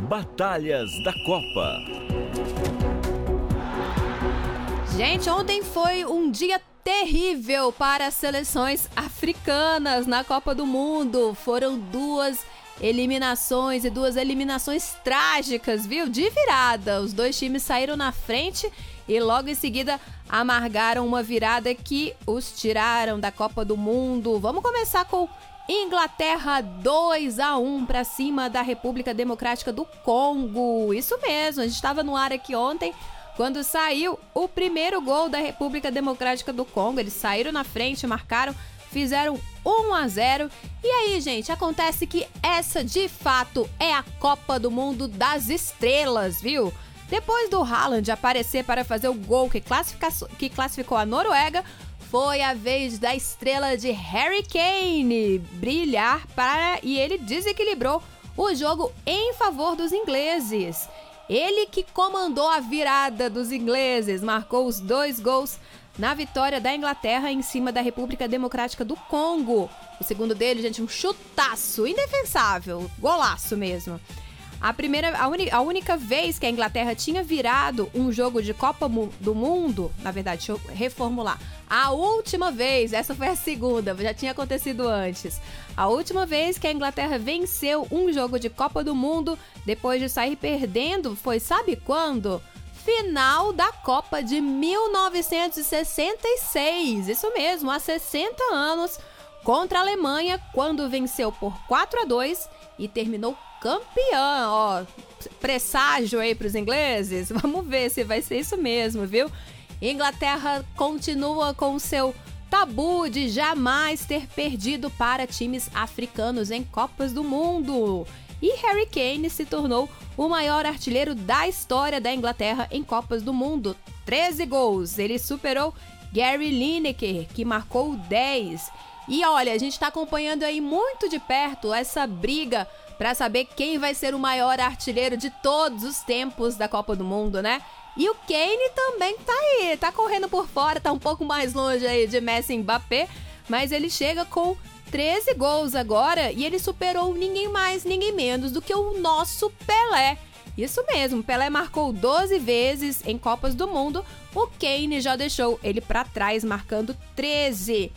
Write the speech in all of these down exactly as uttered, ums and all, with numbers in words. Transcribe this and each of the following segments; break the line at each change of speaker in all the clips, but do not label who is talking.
Batalhas da Copa.
Gente, ontem foi um dia terrível para as seleções africanas na Copa do Mundo. Foram duas eliminações e duas eliminações trágicas, viu? De virada. Os dois times saíram na frente e logo em seguida amargaram uma virada que os tiraram da Copa do Mundo. Vamos começar com Inglaterra dois a um para cima da República Democrática do Congo. Isso mesmo, a gente estava no ar aqui ontem quando saiu o primeiro gol da República Democrática do Congo. Eles saíram na frente, marcaram, fizeram um a zero. E aí, gente, acontece que essa de fato é a Copa do Mundo das estrelas, viu? Depois do Haaland aparecer para fazer o gol que, que classificou a Noruega, foi a vez da estrela de Harry Kane brilhar para, e ele desequilibrou o jogo em favor dos ingleses. Ele que comandou a virada dos ingleses, marcou os dois gols na vitória da Inglaterra em cima da República Democrática do Congo. O segundo dele, gente, um chutaço indefensável, golaço mesmo. A primeira, a, uni, a única vez que a Inglaterra tinha virado um jogo de Copa do Mundo, na verdade, deixa eu reformular. A última vez, essa foi a segunda, já tinha acontecido antes. A última vez que a Inglaterra venceu um jogo de Copa do Mundo, depois de sair perdendo, foi sabe quando? Final da Copa de mil novecentos e sessenta e seis, isso mesmo, há sessenta anos, contra a Alemanha, quando venceu por quatro a dois e terminou campeã. Ó, presságio aí pros ingleses, vamos ver se vai ser isso mesmo, viu? Inglaterra continua com seu tabu de jamais ter perdido para times africanos em Copas do Mundo. E Harry Kane se tornou o maior artilheiro da história da Inglaterra em Copas do Mundo. treze gols. Ele superou Gary Lineker, que marcou dez. E olha, a gente está acompanhando aí muito de perto essa briga para saber quem vai ser o maior artilheiro de todos os tempos da Copa do Mundo, né? E o Kane também tá aí, tá correndo por fora, tá um pouco mais longe aí de Messi e Mbappé, mas ele chega com treze gols agora e ele superou ninguém mais, ninguém menos do que o nosso Pelé. Isso mesmo, Pelé marcou doze vezes em Copas do Mundo, o Kane já deixou ele para trás marcando treze.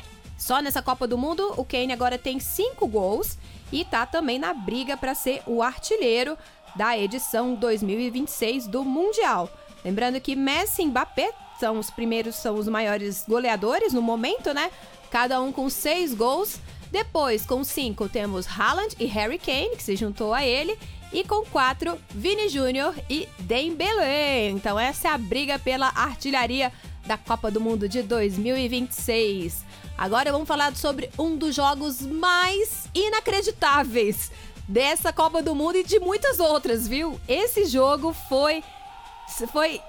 Só nessa Copa do Mundo, o Kane agora tem cinco gols e tá também na briga para ser o artilheiro da edição dois mil e vinte e seis do Mundial. Lembrando que Messi e Mbappé são os primeiros, são os maiores goleadores no momento, né? Cada um com seis gols. Depois, com cinco, temos Haaland e Harry Kane, que se juntou a ele. E com quatro, Vini Júnior e Dembélé. Então essa é a briga pela artilharia da Copa do Mundo de dois mil e vinte e seis. Agora vamos falar sobre um dos jogos mais inacreditáveis dessa Copa do Mundo e de muitas outras, viu? Esse jogo foi... foi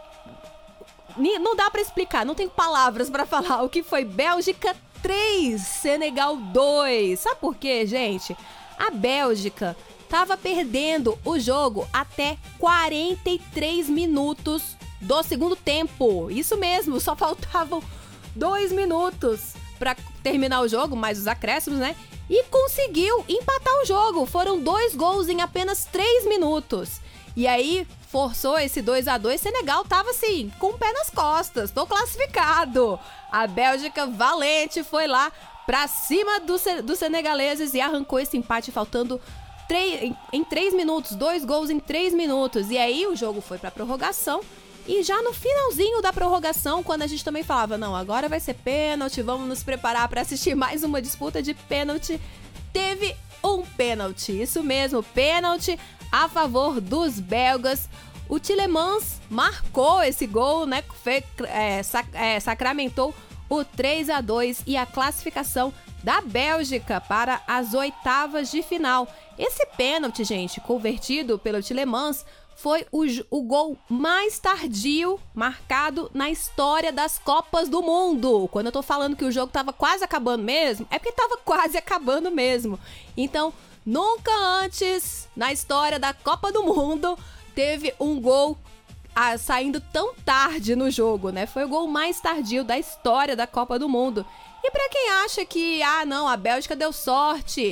não dá pra explicar, não tem palavras pra falar o que foi. Bélgica três, Senegal dois. Sabe por quê, gente? A Bélgica tava perdendo o jogo até quarenta e três minutos do segundo tempo. Isso mesmo, só faltavam dois minutos pra terminar o jogo, mais os acréscimos, né? E conseguiu empatar o jogo. Foram dois gols em apenas três minutos. E aí forçou esse dois a dois. Senegal tava assim, com o pé nas costas. Tô classificado. A Bélgica valente foi lá pra cima dos do senegaleses e arrancou esse empate faltando três, em, em três minutos. Dois gols em três minutos. E aí o jogo foi pra prorrogação. E já no finalzinho da prorrogação, quando a gente também falava, não, agora vai ser pênalti, vamos nos preparar para assistir mais uma disputa de pênalti, teve um pênalti, isso mesmo, pênalti a favor dos belgas. O Tielemans marcou esse gol, né, fe, é, sac, é, sacramentou o três a dois e a classificação da Bélgica para as oitavas de final. Esse pênalti, gente, convertido pelo Tielemans, foi o, o gol mais tardio marcado na história das Copas do Mundo. Quando eu tô falando que o jogo tava quase acabando mesmo, é porque tava quase acabando mesmo. Então, nunca antes na história da Copa do Mundo teve um gol ah, saindo tão tarde no jogo, né? Foi o gol mais tardio da história da Copa do Mundo. E pra quem acha que, ah, não, a Bélgica deu sorte,